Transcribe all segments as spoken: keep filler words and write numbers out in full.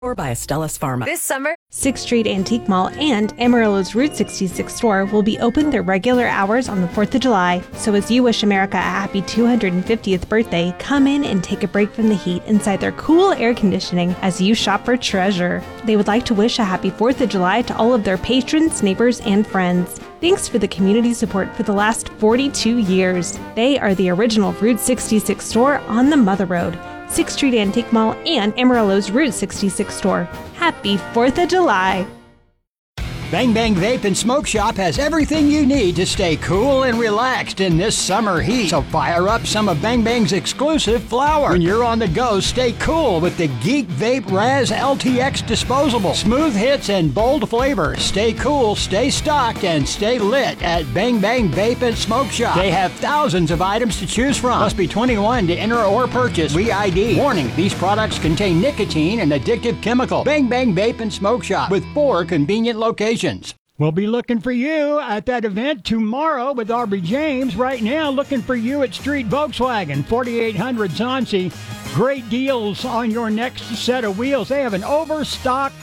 or by Astellas Pharma. This summer, sixth Street Antique Mall and Amarillo's Route sixty-six store will be open their regular hours on the fourth of July. So as you wish America a happy two hundred fiftieth birthday, come in and take a break from the heat inside their cool air conditioning as you shop for treasure. They would like to wish a happy fourth of July to all of their patrons, neighbors, and friends. Thanks for the community support for the last forty-two years. They are the original Route sixty-six store on the Mother Road, sixth Street Antique Mall, and Amarillo's Route sixty-six store. Happy fourth of July! Bang Bang Vape and Smoke Shop has everything you need to stay cool and relaxed in this summer heat. So fire up some of Bang Bang's exclusive flower. When you're on the go, stay cool with the Geek Vape Raz L T X disposable. Smooth hits and bold flavor. Stay cool, stay stocked, and stay lit at Bang Bang Vape and Smoke Shop. They have thousands of items to choose from. Must be twenty-one to enter or purchase. We I D. Warning, these products contain nicotine and addictive chemical. Bang Bang Vape and Smoke Shop with four convenient locations. We'll be looking for you at that event tomorrow with Aubrey James. Right now, looking for you at Street Volkswagen, forty-eight hundred Zauncy. Great deals on your next set of wheels. They have an overstocked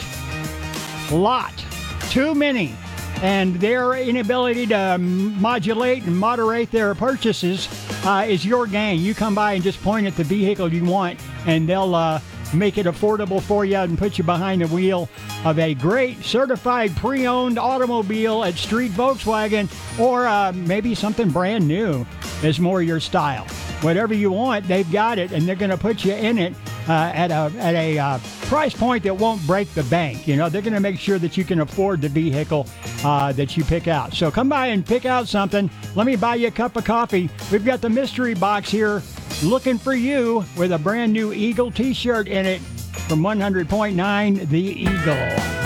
lot, too many. And their inability to modulate and moderate their purchases uh, is your gain. You come by and just point at the vehicle you want, and they'll uh, make it affordable for you and put you behind the wheel of a great certified pre-owned automobile at Street Volkswagen, or uh, maybe something brand new is more your style. Whatever you want, they've got it, and they're going to put you in it uh, at a at a uh, price point that won't break the bank. You know, they're going to make sure that you can afford the vehicle uh, that you pick out. So come by and pick out something. Let me buy you a cup of coffee. We've got the mystery box here looking for you with a brand new Eagle t-shirt in it from one hundred point nine The Eagle.